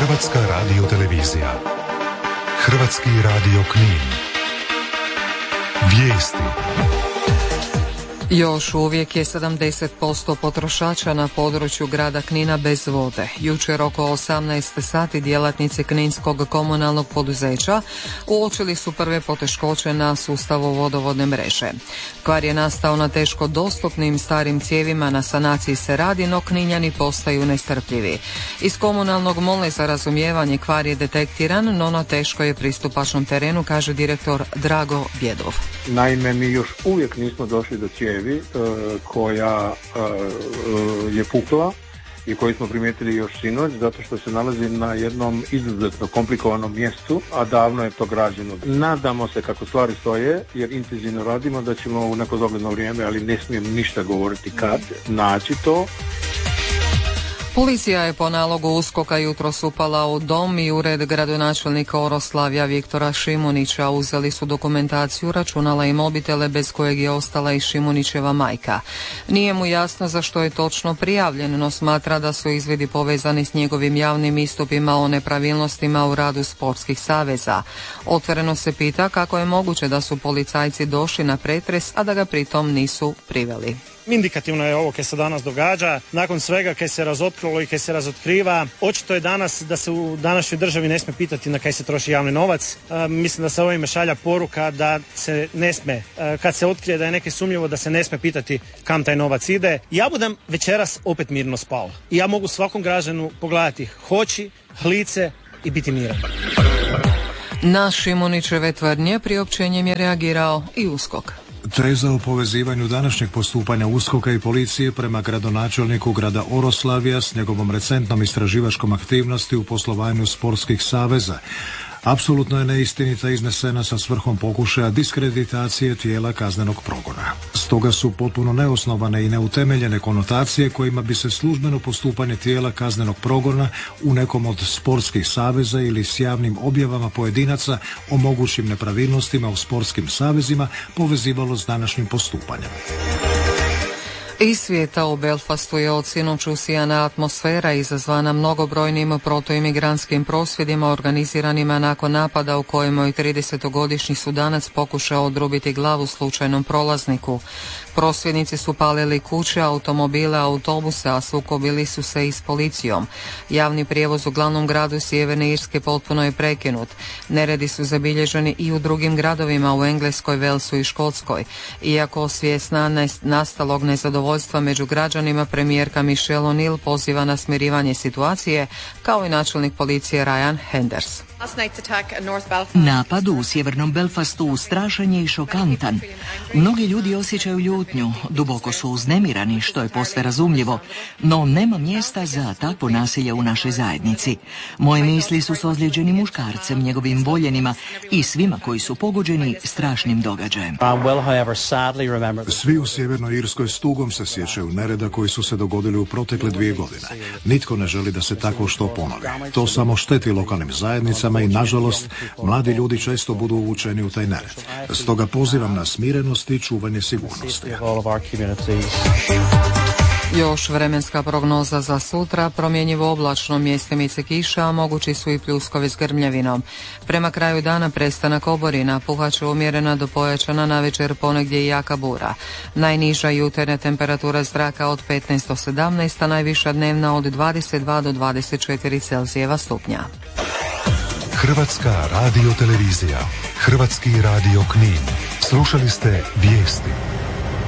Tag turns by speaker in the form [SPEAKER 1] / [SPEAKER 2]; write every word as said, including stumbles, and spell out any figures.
[SPEAKER 1] Hrvatska radiotelevizija. Hrvatski radio Knin. Vijesti.
[SPEAKER 2] Još uvijek je sedamdeset posto potrošača na području grada Knina bez vode. Jučer oko osamnaest sati djelatnici Kninskog komunalnog poduzeća uočili su prve poteškoće na sustavu vodovodne mreže. Kvar je nastao na teško dostupnim starim cijevima, na sanaciji se radi, no Kninjani postaju nestrpljivi. Iz komunalnog mole za razumijevanje kvar je detektiran, no na teško je pristupačnom terenu, kaže direktor Drago Bjedov.
[SPEAKER 3] Naime, mi još uvijek nismo došli do cijevi koja je pukla i koju smo primijetili još sinoć, zato što se nalazi na jednom izuzetno komplikovanom mjestu, a davno je to građeno. Nadamo se kako stvari stoje, jer intenzivno radimo, da ćemo u neko dogledno vrijeme, ali ne smijem ništa govoriti kad, naći to.
[SPEAKER 2] Policija je po nalogu USKOK-a jutros upala u dom i ured gradonačelnika Oroslavlja Viktora Šimunića. Uzeli su dokumentaciju, računala i mobitele, bez kojeg je ostala i Šimunićeva majka. Nije mu jasno za što je točno prijavljen, no smatra da su izvidi povezani s njegovim javnim istupima o nepravilnostima u radu sportskih saveza. Otvoreno se pita kako je moguće da su policajci došli na pretres, a da ga pritom nisu priveli.
[SPEAKER 4] Indikativno je ovo kaj se danas događa, nakon svega kaj se razotkrilo i kaj se razotkriva. Očito je danas da se u današnjoj državi ne smije pitati na kaj se troši javni novac. E, mislim da se ovime šalja poruka da se ne smije, e, kad se otkrije da je neke sumnjivo, da se ne smije pitati kam taj novac ide. Ja budem večeras opet mirno spao. I ja mogu svakom građanu pogledati hoći, lice i biti miran.
[SPEAKER 2] Na Šimunićeve tvrdnje priopćenjem je reagirao i USKOK.
[SPEAKER 5] Teza o povezivanju današnjeg postupanja USKOK-a i policije prema gradonačelniku grada Oroslavlja s njegovom recentnom istraživačkom aktivnosti u poslovanju sportskih saveza apsolutno je neistinita, iznesena sa svrhom pokušaja diskreditacije tijela kaznenog progona. Stoga su potpuno neosnovane i neutemeljene konotacije kojima bi se službeno postupanje tijela kaznenog progona u nekom od sportskih saveza ili s javnim objavama pojedinaca o mogućim nepravilnostima u sportskim savezima povezivalo s današnjim postupanjem.
[SPEAKER 2] Iz svijeta u Belfastu je od sinoć usijana atmosfera izazvana mnogobrojnim protuimigrantskim prosvjedima organiziranima nakon napada u kojemu je tridesetogodišnji Sudanac pokušao odrubiti glavu slučajnom prolazniku. Prosvjednici su palili kuće, automobile, autobuse, a sukobili su se i s policijom. Javni prijevoz u glavnom gradu Sjeverne Irske potpuno je prekinut. Neredi su zabilježeni i u drugim gradovima u Engleskoj, Velsu i Škotskoj. Iako svjesna nastalog nezadovoljstva među građanima, premijerka Michelle O'Neill poziva na smirivanje situacije, kao i načelnik policije Ryan Henders.
[SPEAKER 6] Napad u sjevernom Belfastu strašan je i šokantan. Mnogi ljudi osjećaju ljutnju, duboko su uznemirani, što je posve razumljivo, no nema mjesta za takvo nasilje u našoj zajednici. Moje misli su s ozlijeđenim muškarcem, njegovim voljenima i svima koji su pogođeni strašnim događajem.
[SPEAKER 5] Svi u Sjevernoj Irskoj s tugom se sjećaju nereda koji su se dogodili u protekle dvije godine. Nitko ne želi da se tako što ponovi. To samo šteti lokalnim zajednicama i, nažalost, mladi ljudi često budu uvučeni u taj nered. Stoga pozivam na smirenost i čuvanje sigurnosti.
[SPEAKER 2] Još vremenska prognoza za sutra, promjenjivo oblačno, mjestimice kiša, a mogući su i pljuskovi s grmljavinom. Prema kraju dana prestanak oborina, puhaće umjerena do pojačana, navečer ponegdje i jaka bura. Najniža jutarnja temperatura zraka od petnaest do sedamnaest, a najviša dnevna od dvadeset dva do dvadeset četiri Celzijeva stupnja.
[SPEAKER 1] Hrvatska radiotelevizija. Hrvatski radio Knin. Slušali ste vijesti.